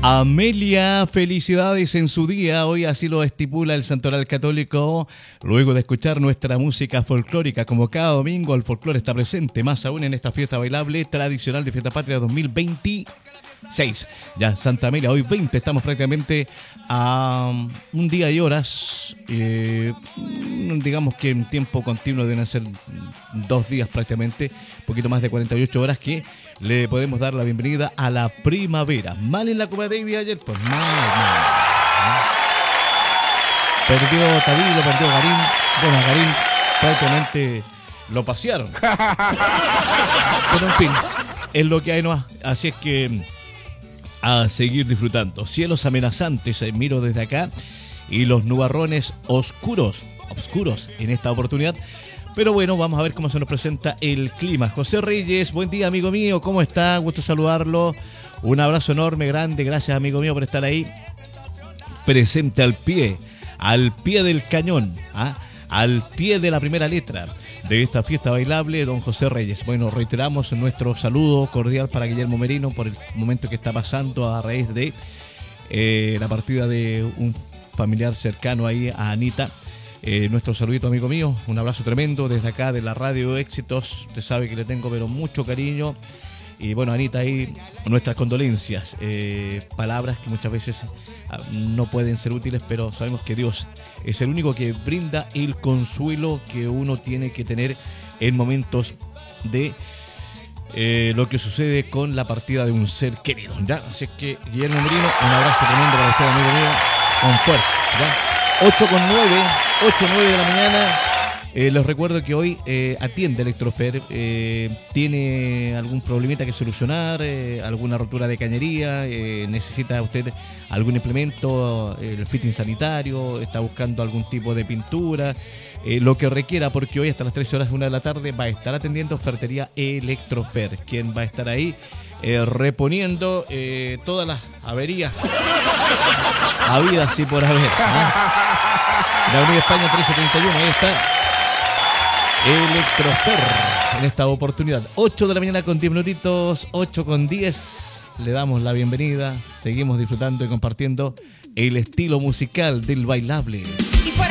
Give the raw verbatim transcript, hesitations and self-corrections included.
Amelia, felicidades en su día. Hoy así lo estipula el Santoral Católico. Luego de escuchar nuestra música folclórica, como cada domingo, el folclore está presente, más aún en esta fiesta bailable tradicional de Fiesta Patria dos mil veintiséis. Ya Santa Amelia, hoy veinte, estamos prácticamente a un día y horas. Eh, digamos que en tiempo continuo deben ser dos días prácticamente, un poquito más de cuarenta y ocho horas que le podemos dar la bienvenida a la primavera. Mal en la Copa Davis ayer, pues mal, mal. Perdió Tavilo, perdió Garín. Bueno, a Garín prácticamente lo pasearon. Pero en fin, es lo que hay, ¿no? Así es que a seguir disfrutando. Cielos amenazantes, eh, miro desde acá, y los nubarrones oscuros, oscuros en esta oportunidad. Pero bueno, vamos a ver cómo se nos presenta el clima. José Reyes, buen día, amigo mío, ¿cómo está? Gusto saludarlo. Un abrazo enorme, grande, gracias, amigo mío, por estar ahí. Presente al pie, al pie del cañón, ¿ah? Al pie de la primera letra de esta fiesta bailable, don José Reyes. Bueno, reiteramos nuestro saludo cordial para Guillermo Merino por el momento que está pasando a raíz de eh, la partida de un familiar cercano ahí a Anita. Eh, nuestro saludito, amigo mío, un abrazo tremendo desde acá de la Radio Éxitos. Usted sabe que le tengo pero mucho cariño. Y bueno, Anita, ahí nuestras condolencias, eh, palabras que muchas veces no pueden ser útiles, pero sabemos que Dios es el único que brinda el consuelo que uno tiene que tener en momentos de eh, lo que sucede con la partida de un ser querido, ¿ya? Así es que, Guillermo Merino, un abrazo tremendo para usted, amigo mío, con fuerza, ¿ya? ocho con nueve, ocho nueve de la mañana. Eh, les recuerdo que hoy eh, atiende Electrofer. Eh, tiene algún problemita que solucionar, eh, alguna rotura de cañería, eh, necesita usted algún implemento, eh, el fitting sanitario, está buscando algún tipo de pintura, eh, lo que requiera, porque hoy hasta las trece horas, una de la tarde, va a estar atendiendo Ferretería Electrofer, quien va a estar ahí eh, reponiendo eh, todas las averías habidas y por haber, ¿no? La Avenida España trece treinta y uno, ahí está Electrofer en esta oportunidad. ocho de la mañana con diez minutitos, ocho con diez. Le damos la bienvenida. Seguimos disfrutando y compartiendo el estilo musical del bailable. Y por